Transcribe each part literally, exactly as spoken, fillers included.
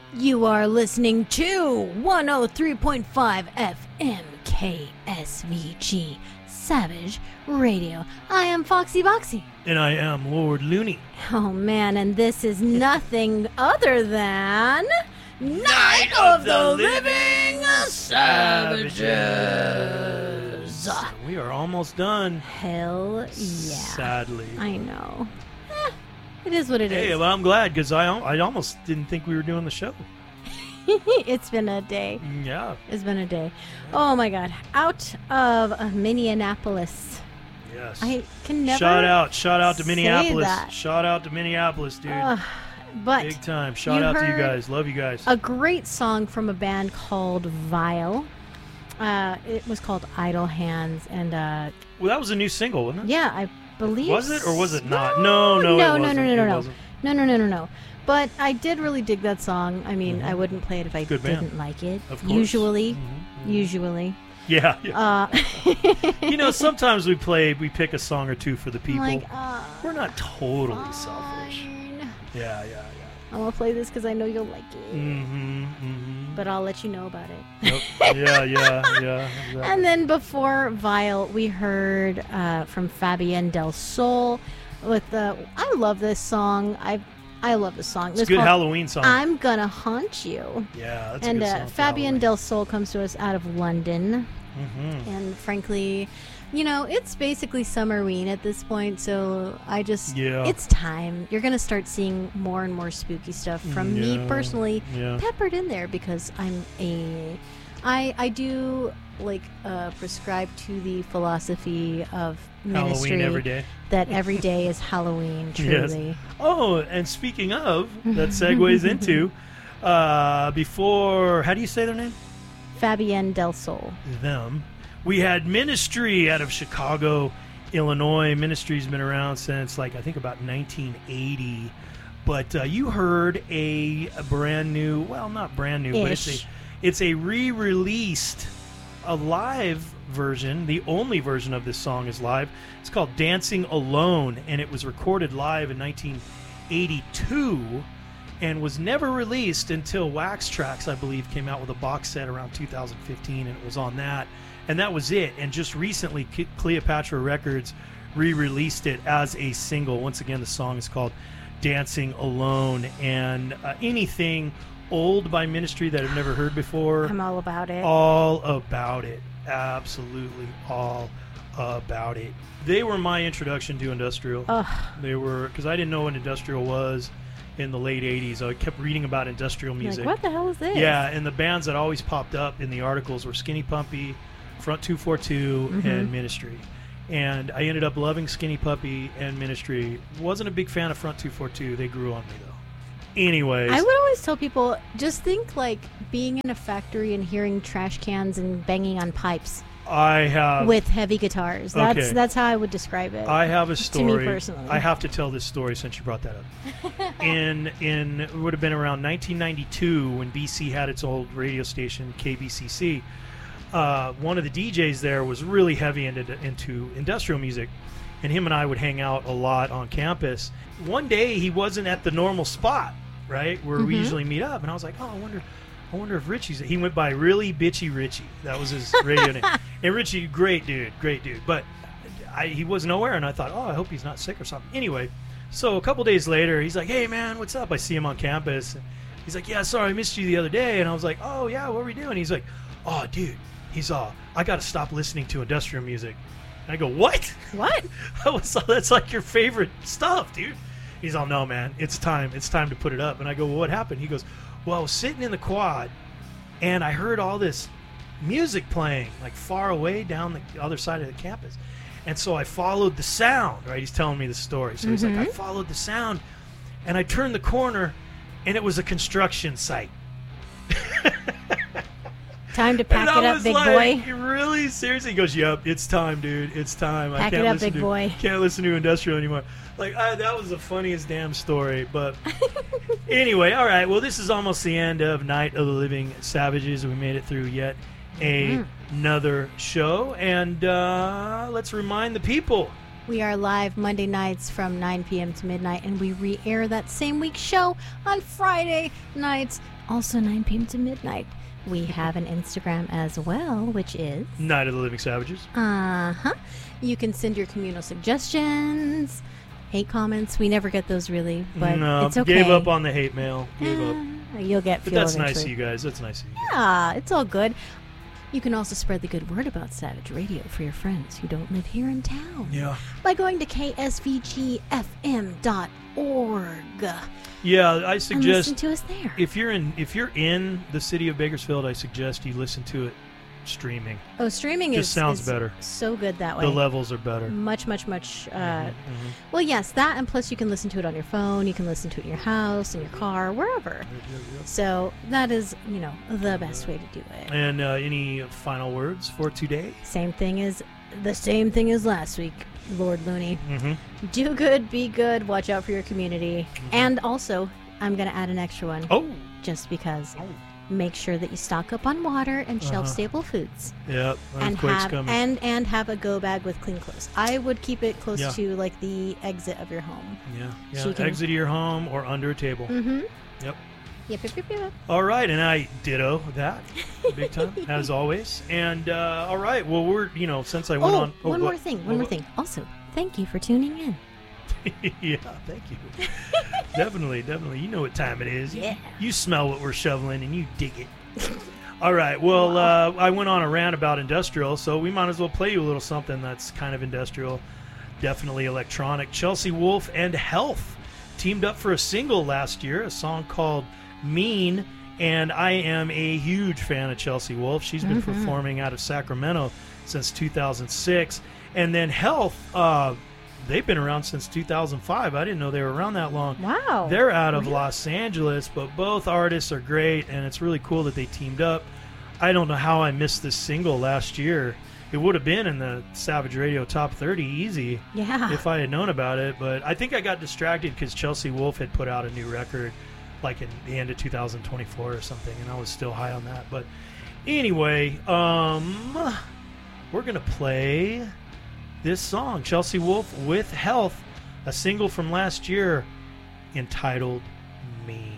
You are listening to one oh three point five F M K S V G Savage Radio. I am Foxy Boxy. And I am Lord Looney. Oh man, and this is nothing other than Night of the Living Savages. We are almost done. Hell yeah. Sadly. I know. Eh, it is what it Hey, is. well, I'm glad because I, I almost didn't think we were doing the show. It's been a day. Yeah. It's been a day. Oh my god. Out of uh, Minneapolis. Yes. I can never Shout out. Shout out to say Minneapolis. that. Shout out to Minneapolis, dude. Ugh, but Big time. Shout you out to you heard guys. Love you guys. a great song from a band called Vile. Uh, it was called Idle Hands, and uh, Well, that was a new single, wasn't it? yeah, I believe. Was it or was it not? No, No, no, no, it no, wasn't. no, no, It no, no, wasn't. no, no, no, no, no. But I did really dig that song. I mean, Mhm. I wouldn't play it if I Good band. didn't like it. Of course. Usually, Mhm, mhm. usually. Yeah. yeah. Uh, You know, sometimes we play, we pick a song or two for the people. like, uh, We're not totally selfish. fine. Yeah, yeah, I'm gonna play this because I know you'll like it. yeah. Mm-hmm, mm-hmm. But I'll let you know about it. Yep. Yeah, yeah, yeah. Exactly. And then before Vile, we heard uh, from Fabienne Del Sol with the. I love this song. I I love this song. It's a It's good called Halloween song. I'm Gonna Haunt You. yeah, that's And a good uh, song. for Fabienne Halloween. Del Sol comes to us out of London. Mhm. And frankly, you know, it's basically Summerween at this point, so I just, Yeah. it's time. You're going to start seeing more and more spooky stuff from me Yeah. personally, Yeah. peppered in there because I'm a, I, I do, like, uh, prescribe to the philosophy of ministry Halloween every day. that every day is Halloween, Yes. truly. Oh, and speaking of, that segues into, uh, before, how do you say their name? Fabienne Del Sol. Them. We had Ministry out of Chicago, Illinois. Ministry's been around since, like, I think about nineteen eighty. But uh, you heard a, a brand new, well, not brand new, but it's Ish. a, it's a re-released, a live version. The only version of this song is live. It's called Dancing Alone, and it was recorded live in nineteen eighty-two and was never released until Wax Trax, I believe, came out with a box set around two thousand fifteen, and it was on that. And that was it. And just recently, Ke- Cleopatra Records re-released it as a single. Once again, the song is called Dancing Alone. And uh, anything old by Ministry that I've never heard before, I'm all about it. all about it. Absolutely all about it. They were my introduction to industrial. Ugh. They were, because I didn't know what industrial was in the late eighties. I kept reading about industrial You're music. like, what the hell is this? Yeah, and the bands that always popped up in the articles were Skinny Puppy, Front two forty-two, Mhm. and Ministry. And I ended up loving Skinny Puppy and Ministry. Wasn't a big fan of Front two forty-two. They grew on me, though. Anyways. I would always tell people, just think like being in a factory and hearing trash cans and banging on pipes I have with heavy guitars. That's okay. that's how I would describe it. I have a To story. me personally. I have to tell this story since you brought that up. in in it would have been around nineteen ninety-two when B C had its old radio station K B C C. Uh, one of the D Js there was really heavy into into industrial music, and him and I would hang out a lot on campus. One day he wasn't at the normal spot, right, where we Mhm. usually meet up, and I was like, oh, I wonder. I wonder if Richie's. He went by Really Bitchy Richie. That was his radio name. And Richie, great dude, great dude. But I, he was nowhere, and I thought, oh, I hope he's not sick or something. Anyway, so a couple days later, he's like, hey, man, what's up? I see him on campus. He's like, yeah, sorry, I missed you the other day. And I was like, oh, yeah, what were we doing? He's like, oh, dude, he's uh, I got to stop listening to industrial music. And I go, what? what? I was, that's like your favorite stuff, dude. He's all, no, man, it's time. It's time to put it up. And I go, well, what happened? He goes, well, I was sitting in the quad, and I heard all this music playing, like far away down the other side of the campus. And so I followed the sound, right? He's telling me the story. So he's like, I Mhm. followed the sound, and I turned the corner, and it was a construction site. Time to pack and I it up, was big like, boy. really? Seriously? He goes, yep, it's time, dude. It's time. I Pack can't it up, listen big to, boy. Can't listen to industrial anymore. Like, I, that was the funniest damn story. But anyway, all right. Well, this is almost the end of Night of the Living Savages. We made it through yet a, Mhm. another show. And uh, let's remind the people. We are live Monday nights from nine p.m. to midnight, and we re-air that same week's show on Friday nights also nine p.m. to midnight. We have an Instagram as well, which is Night of the Living Savages. Uh-huh. You can send your communal suggestions, hate comments. We never get those really, but no, it's okay. Gave up on the hate mail. Gave Eh, up. You'll get But fuel that's eventually. nice of you guys. That's nice of you. Yeah, it's all good. You can also spread the good word about Savage Radio for your friends who don't live here in town. Yeah. By going to K S V G F M dot org. Yeah, I And listen suggest to us there. if you're in if you're in the city of Bakersfield, I suggest you listen to it streaming. Oh, streaming Just is, sounds is better. so good that way. The levels are better. Much, much, much. Uh, Mhm. Well, yes, that, and plus you can listen to it on your phone. You can listen to it in your house, in your car, wherever. So that is, you know, the best way to do it. And uh, any final words for today? Same thing as the same thing as last week, Lord Looney. Mm-hmm. Do good, be good, watch out for your community, and also I'm gonna add an extra one, Oh, just because. Make sure that you stock up on water and Uh-huh. shelf-stable foods. yeah, And earthquake's have, coming. and and have a go bag with clean clothes. I would keep it close Yeah. to like the exit of your home. yeah, yeah. so you can- Exit your home or under a table. Mm-hmm. Yep. Yep, yep, yep, yep. All right, and I ditto that big time as always. And uh, all right, well, we're you know since I went Oh, on. Oh, one what- more thing. what- One more thing. Also, thank you for tuning in. yeah, thank you. definitely, definitely. You know what time it is. You- Yeah. You, smell what we're shoveling and you dig it. All right. Well, uh, I went on a rant about industrial, so we might as well play you a little something that's kind of industrial, definitely electronic. Chelsea Wolfe and Health teamed up for a single last year, a song called Mean, and I am a huge fan of Chelsea Wolfe. She's been Mm-hmm. performing out of Sacramento since two thousand six. And then Health, uh, they've been around since two thousand five. I didn't know they were around that long. Wow. They're out of Los Angeles, but both artists are great, and it's really cool that they teamed up. I don't know how I missed this single last year. It would have been in the Savage Radio Top thirty easy Yeah. if I had known about it, but I think I got distracted because Chelsea Wolfe had put out a new record like in the end of two thousand twenty-four or something, and I was still high on that. But anyway, um, we're going to play this song, Chelsea Wolfe with Health, a single from last year entitled Mean.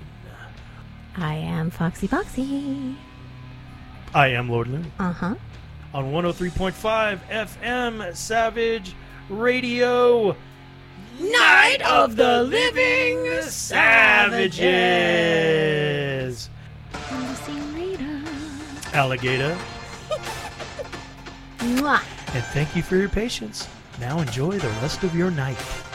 I am Foxy Foxy. I am Lord Looney. Uh-huh. On one oh three point five F M Savage Radio, Night of the Living Savages. And the scene later. Alligator. Mwah. And thank you for your patience. Now enjoy the rest of your night.